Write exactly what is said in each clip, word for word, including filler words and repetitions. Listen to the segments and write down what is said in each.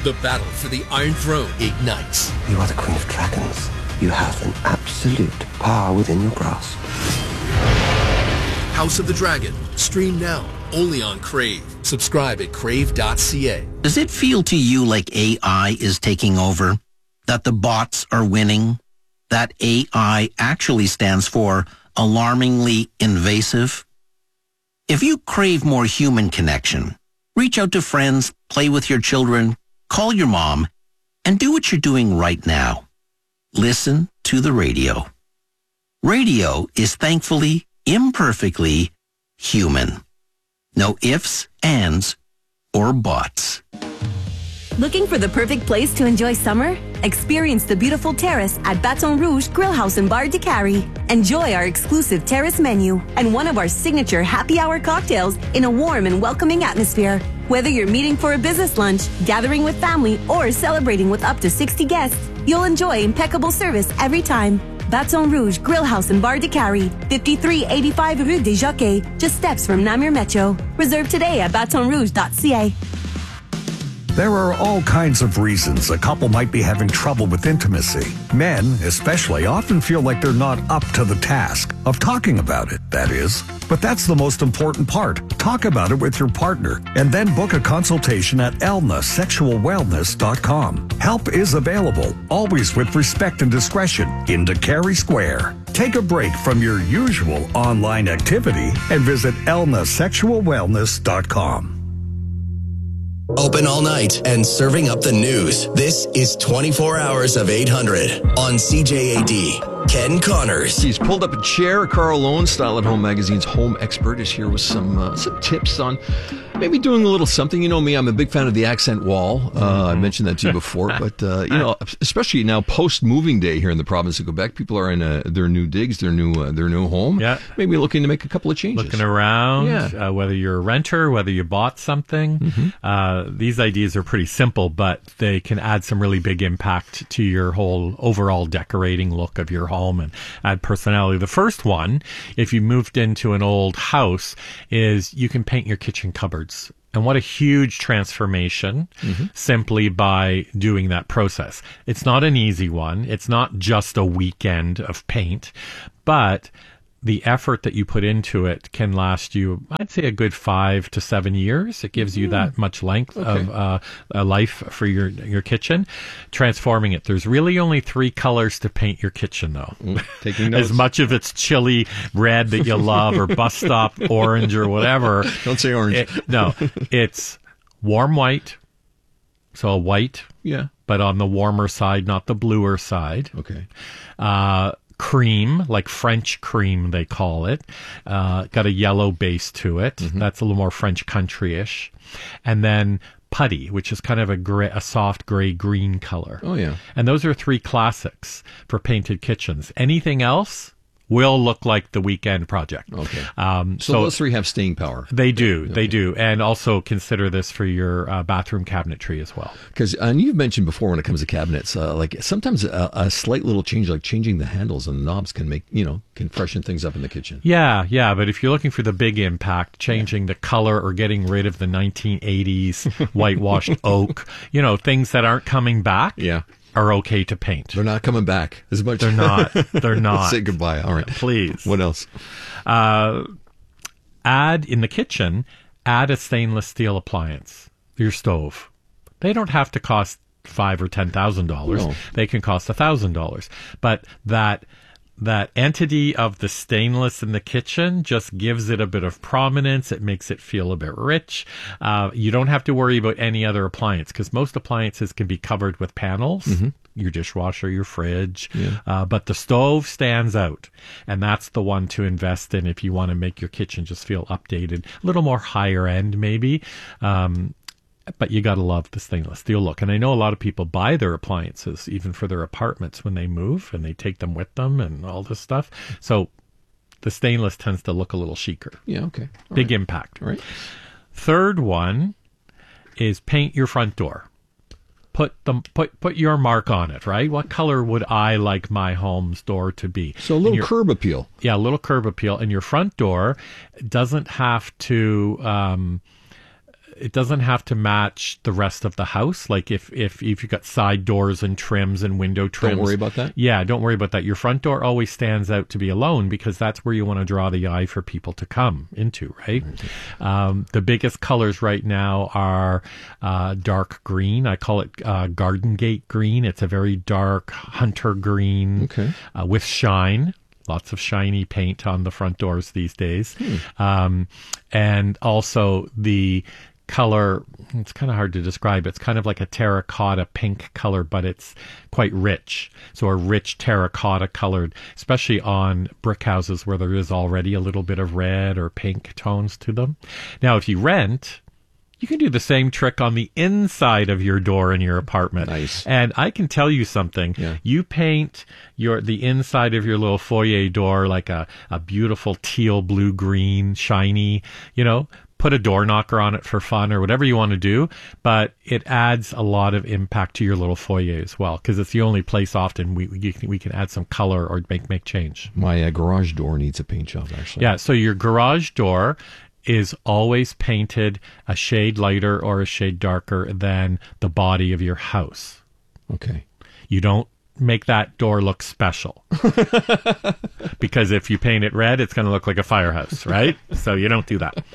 The battle for the Iron Throne ignites. You are the Queen of Dragons. You have an absolute power within your grasp. House of the Dragon. Stream now. Only on Crave. Subscribe at crave dot c a. Does it feel to you like A I is taking over? That the bots are winning? That A I actually stands for alarmingly invasive? If you crave more human connection, reach out to friends, play with your children, call your mom, and do what you're doing right now. Listen to the radio. Radio is thankfully, imperfectly human. No ifs, ands, or buts. Looking for the perfect place to enjoy summer? Experience the beautiful terrace at Baton Rouge Grill House and Bar de Cary. Enjoy our exclusive terrace menu and one of our signature happy hour cocktails in a warm and welcoming atmosphere. Whether you're meeting for a business lunch, gathering with family, or celebrating with up to sixty guests, you'll enjoy impeccable service every time. Baton Rouge Grill House and Bar de Cary, fifty-three eighty-five Rue des Jockeys, just steps from Namur Metro. Reserve today at baton rouge dot c a. There are all kinds of reasons a couple might be having trouble with intimacy. Men, especially, often feel like they're not up to the task of talking about it, that is. But that's the most important part. Talk about it with your partner and then book a consultation at elna sexual wellness dot com. Help is available, always with respect and discretion, in Cary Square. Take a break from your usual online activity and visit elna sexual wellness dot com. Open all night and serving up the news. This is twenty-four hours of eight hundred on C J A D. Ken Connors. He's pulled up a chair. Carl Owen, Style at Home Magazine's home expert, is here with some uh, some tips on maybe doing a little something. You know me, I'm a big fan of the accent wall. Uh, I mentioned that to you before, but uh, you know, especially now post moving day here in the province of Quebec, people are in a, their new digs, their new uh, their new home. Yeah. Maybe looking to make a couple of changes. Looking around, yeah. uh, whether you're a renter, whether you bought something. Mm-hmm. Uh, these ideas are pretty simple, but they can add some really big impact to your whole overall decorating look of your home and add personality. The first one, if you moved into an old house, is you can paint your kitchen cupboards. And what a huge transformation mm-hmm. simply by doing that process. It's not an easy one. It's not just a weekend of paint, but the effort that you put into it can last you, I'd say, a good five to seven years. It gives you mm. that much length okay. of uh, a life for your your kitchen. Transforming it. There's really only three colors to paint your kitchen, though. Mm, taking notes. As much of it's chili red that you love or bus stop orange or whatever. Don't say orange. It, no, it's warm white. So a white. Yeah. But on the warmer side, not the bluer side. Okay. Uh, cream, like French cream, they call it. Uh, got a yellow base to it. Mm-hmm. That's a little more French country-ish. And then putty, which is kind of a gray, a soft gray-green color. Oh, yeah. And those are three classics for painted kitchens. Anything else will look like the weekend project. Okay. Um, so, so those three have staying power. They do. Okay. They do. And also consider this for your uh, bathroom cabinetry as well. Because, and you've mentioned before when it comes to cabinets, uh, like sometimes a, a slight little change, like changing the handles and the knobs can make, you know, can freshen things up in the kitchen. Yeah, yeah. But if you're looking for the big impact, changing yeah. the color or getting rid of the nineteen eighties whitewashed oak, you know, things that aren't coming back. Yeah. Are okay to paint. They're not coming back as much. They're not. They're not. Let's say goodbye. All right. Please. What else? Uh, add in the kitchen, add a stainless steel appliance, your stove. They don't have to cost five or ten thousand dollars. No. They can cost a thousand dollars. But that that entity of the stainless in the kitchen just gives it a bit of prominence. It makes it feel a bit rich. Uh, you don't have to worry about any other appliance because most appliances can be covered with panels. Mm-hmm. Your dishwasher, your fridge, yeah. uh, but the stove stands out, and that's the one to invest in if you want to make your kitchen just feel updated, a little more higher end maybe. Um, But you got to love the stainless steel look. And I know a lot of people buy their appliances, even for their apartments, when they move, and they take them with them and all this stuff. So the stainless tends to look a little chicer. Yeah, okay. All Big right. impact. All right. Third one is paint your front door. Put them, put put your mark on it, right? What color would I like my home's door to be? So a little your, curb appeal. Yeah, a little curb appeal. And your front door doesn't have to... Um, it doesn't have to match the rest of the house. Like if, if, if you've got side doors and trims and window trims. Don't worry about that? Yeah, don't worry about that. Your front door always stands out to be alone because that's where you want to draw the eye for people to come into, right? Mm-hmm. Um, the biggest colors right now are uh, dark green. I call it uh, garden gate green. It's a very dark hunter green okay. uh, with shine. Lots of shiny paint on the front doors these days. Hmm. Um, and also the color, it's kind of hard to describe. It's kind of like a terracotta pink color, but it's quite rich. So a rich terracotta colored, especially on brick houses where there is already a little bit of red or pink tones to them. Now, if you rent, you can do the same trick on the inside of your door in your apartment. Nice. And I can tell you something. Yeah. You paint your the inside of your little foyer door like a, a beautiful teal, blue, green, shiny, you know, put a door knocker on it for fun or whatever you want to do. But it adds a lot of impact to your little foyer as well because it's the only place often we we can, we can add some color or make, make change. My uh, garage door needs a paint job, actually. Yeah, so your garage door is always painted a shade lighter or a shade darker than the body of your house. Okay. You don't make that door look special. Because if you paint it red, it's going to look like a firehouse, right? So you don't do that.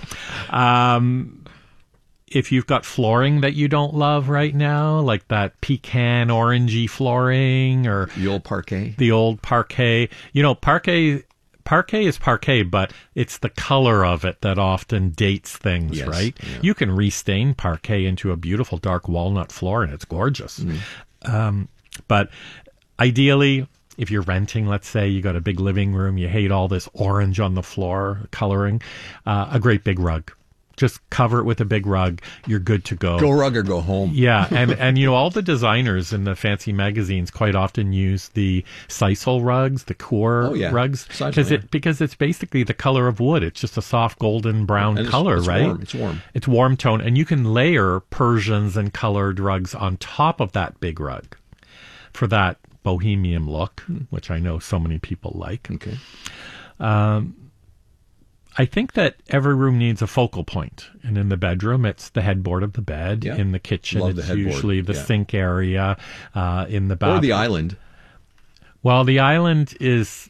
Um, if you've got flooring that you don't love right now, like that pecan orangey flooring or the old parquet, the old parquet, you know, parquet Parquet is parquet, but it's the color of it that often dates things, yes, right? Yeah. You can restain parquet into a beautiful dark walnut floor, and it's gorgeous. Mm. Um, but ideally, if you're renting, let's say you got a big living room, you hate all this orange on the floor coloring, uh, a great big rug. Just cover it with a big rug. You're good to go. Go rug or go home. Yeah, and, and you know, all the designers in the fancy magazines quite often use the sisal rugs, the core oh, yeah. rugs, because yeah. it because it's basically the color of wood. It's just a soft golden brown and color, it's, it's right? Warm. It's warm. It's warm tone, and you can layer Persians and colored rugs on top of that big rug for that bohemian look, hmm. which I know so many people like. Okay. Um. I think that every room needs a focal point. And in the bedroom, it's the headboard of the bed. Yeah. In the kitchen, Love it's the usually the yeah. sink area. Uh, in the bathroom. Or the island. Well, the island is,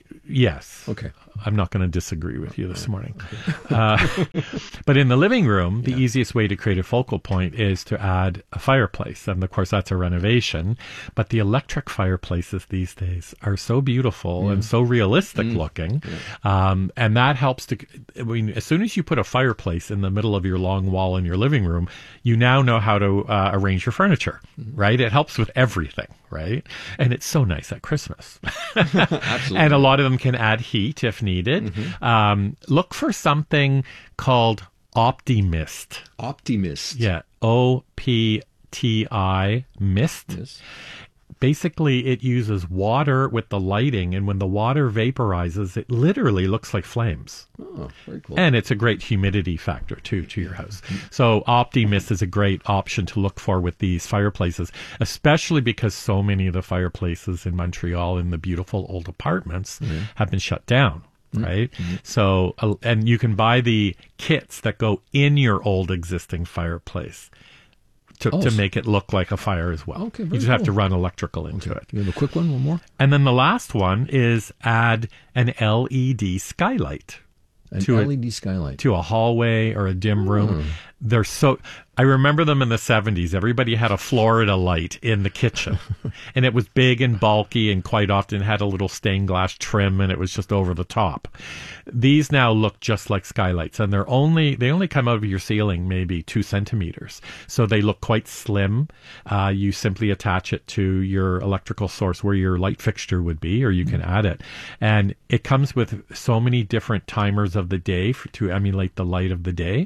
yes. Okay. I'm not going to disagree with you this morning. Uh, but in the living room, the yeah. easiest way to create a focal point is to add a fireplace. And of course, that's a renovation. But the electric fireplaces these days are so beautiful yeah. and so realistic mm. looking. Yeah. Um, and that helps to, I mean, as soon as you put a fireplace in the middle of your long wall in your living room, you now know how to uh, arrange your furniture, mm. right? It helps with everything, right? And it's so nice at Christmas. Absolutely. And a lot of them can add heat if needed. Mm-hmm. Um, look for something called Optimist. Optimist. Yeah. O P T I Mist. Yes. Basically, it uses water with the lighting, and when the water vaporizes, it literally looks like flames. Oh, very cool. And it's a great humidity factor, too, to your house. So Optimist is a great option to look for with these fireplaces, especially because so many of the fireplaces in Montreal in the beautiful old apartments mm-hmm. have been shut down. Right. Mm-hmm. So, uh, and you can buy the kits that go in your old existing fireplace to, oh, to make it look like a fire as well. Okay, you just cool. have to run electrical into okay. it. You have a quick one, one more? And then the last one is add an L E D skylight. An to L E D a, skylight. To a hallway or a dim room. Mm. They're so, I remember them in the seventies. Everybody had a Florida light in the kitchen. And it was big and bulky and quite often had a little stained glass trim and it was just over the top. These now look just like skylights and they're only, they only come out of your ceiling maybe two centimeters. So they look quite slim. Uh, you simply attach it to your electrical source where your light fixture would be, or you can add it. And it comes with so many different timers of the day for, to emulate the light of the day.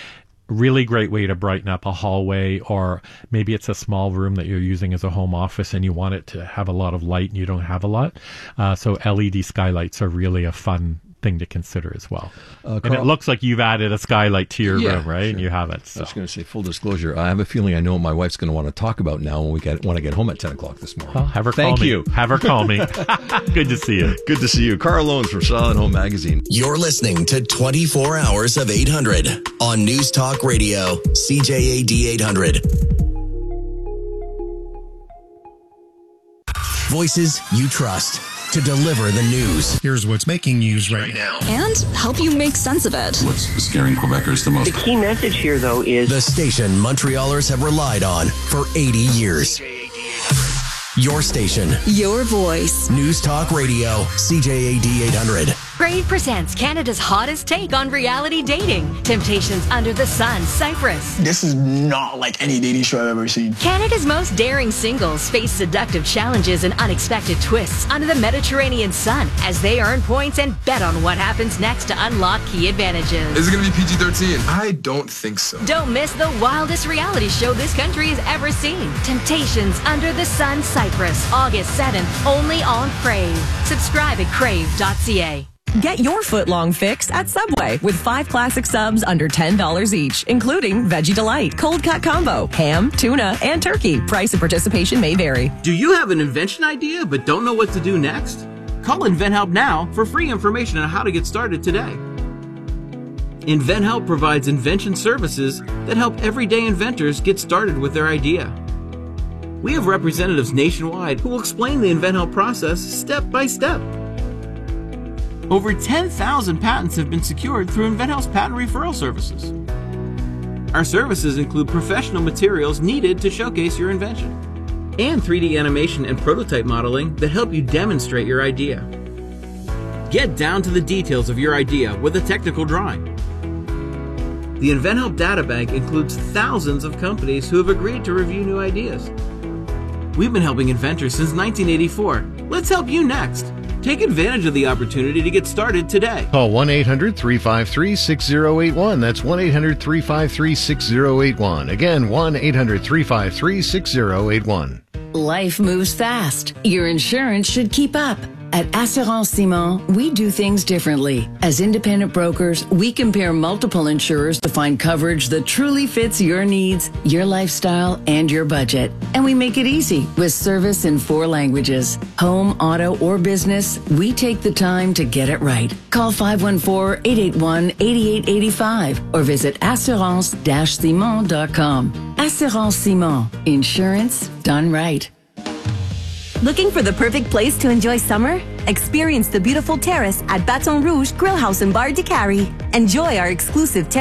Really great way to brighten up a hallway, or maybe it's a small room that you're using as a home office and you want it to have a lot of light and you don't have a lot. Uh, so L E D skylights are really a fun thing to consider as well. Uh, and it Carl- looks like you've added a skylight to your Yeah, room, right? sure. And you have it. I So. was going to say, full disclosure, I have a feeling I know what my wife's going to want to talk about now when we get when I get home at ten o'clock this morning. Well, have her Thank call you. me. Have her call me. Good to see you. Good to see you. Carl Owens from Solid Home Magazine. You're listening to twenty-four hours of eight hundred on News Talk Radio, C J A D eight hundred. Voices you trust to deliver the news. Here's what's making news right now. And help you make sense of it. What's scaring Quebecers the most? The key message here, though, is The station Montrealers have relied on for eighty years. Your station. Your voice. News Talk Radio, C J A D eight hundred. Crave presents Canada's hottest take on reality dating. Temptations Under the Sun, Cyprus. This is not like any dating show I've ever seen. Canada's most daring singles face seductive challenges and unexpected twists under the Mediterranean sun as they earn points and bet on what happens next to unlock key advantages. Is it going to be P G thirteen? I don't think so. Don't miss the wildest reality show this country has ever seen. Temptations Under the Sun, Cyprus, August seventh, only on Crave. Subscribe at crave dot c a. Get your foot-long fix at Subway with five classic subs under ten dollars each, including Veggie Delight, Cold Cut Combo, ham, tuna, and turkey. Price and participation may vary. Do you have an invention idea but don't know what to do next? Call InventHelp now for free information on how to get started today. InventHelp provides invention services that help everyday inventors get started with their idea. We have representatives nationwide who will explain the InventHelp process step by step. Over ten thousand patents have been secured through InventHelp's patent referral services. Our services include professional materials needed to showcase your invention, and three D animation and prototype modeling that help you demonstrate your idea. Get down to the details of your idea with a technical drawing. The InventHelp Databank includes thousands of companies who have agreed to review new ideas. We've been helping inventors since nineteen eighty-four. Let's help you next. Take advantage of the opportunity to get started today. Call one eight hundred three five three six zero eight one. That's one eight hundred three five three six zero eight one. Again, one eight hundred three five three six zero eight one. Life moves fast. Your insurance should keep up. At Assurance Simon, we do things differently. As independent brokers, we compare multiple insurers to find coverage that truly fits your needs, your lifestyle, and your budget. And we make it easy with service in four languages. Home, auto, or business, we take the time to get it right. Call five one four, eight eight one, eight eight eight five or visit assurance dash simon dot com. Assurance Simon. Insurance done right. Looking for the perfect place to enjoy summer? Experience the beautiful terrace at Baton Rouge Grill House and Bar de Cary. Enjoy our exclusive terrace